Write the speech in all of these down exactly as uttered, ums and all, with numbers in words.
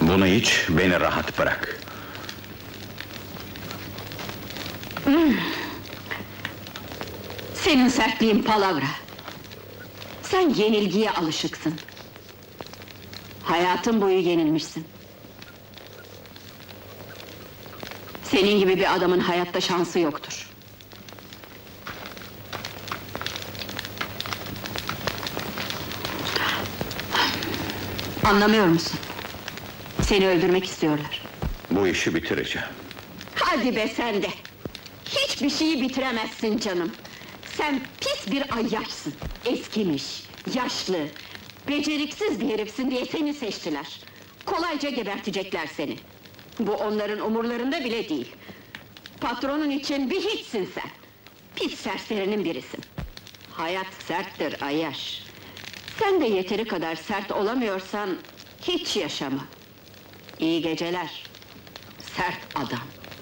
Bunu iç, beni rahat bırak. Senin sertliğin palavra. Sen yenilgiye alışıksın. Hayatın boyu yenilmişsin. Senin gibi bir adamın hayatta şansı yoktur. Anlamıyor musun? Seni öldürmek istiyorlar. Bu işi bitireceğim. Hadi be sen de! Hiçbir şeyi bitiremezsin canım! Sen pis bir ayyaşsın! Eskimiş, yaşlı, beceriksiz bir herifsin diye seni seçtiler! Kolayca gebertecekler seni! Bu onların umurlarında bile değil! Patronun için bir hiçsin sen! Pis serserinin birisin! Hayat serttir ayyaş! Sen de yeteri kadar sert olamıyorsan, hiç yaşama! İyi geceler, sert adam!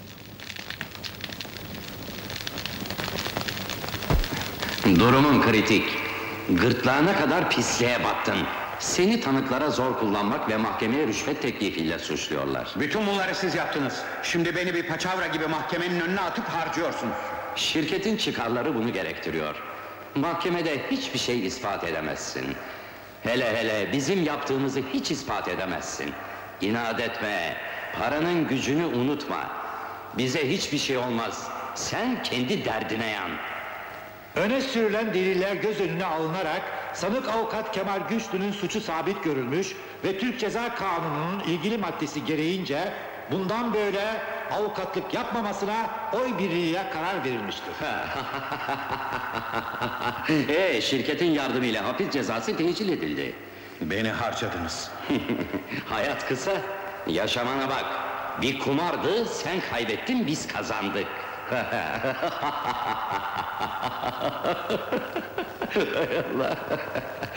Durumun kritik. Gırtlağına kadar pisliğe battın. Seni tanıklara zor kullanmak ve mahkemeye rüşvet teklifiyle suçluyorlar. Bütün bunları siz yaptınız. Şimdi beni bir paçavra gibi mahkemenin önüne atıp harcıyorsunuz. Şirketin çıkarları bunu gerektiriyor. Mahkemede hiçbir şey ispat edemezsin. Hele hele bizim yaptığımızı hiç ispat edemezsin. İnat etme, paranın gücünü unutma. Bize hiçbir şey olmaz. Sen kendi derdine yan. Öne sürülen deliller göz önüne alınarak sanık avukat Kemal Güçlü'nün suçu sabit görülmüş ve Türk Ceza Kanunu'nun ilgili maddesi gereğince bundan böyle avukatlık yapmamasına oy birliğiyle karar verilmiştir. Ee, şirketin yardımıyla hapis cezası tecil edildi. Beni harcadınız. Hayat kısa, yaşamana bak. Bir kumardı, sen kaybettin, biz kazandık. Hay Allah!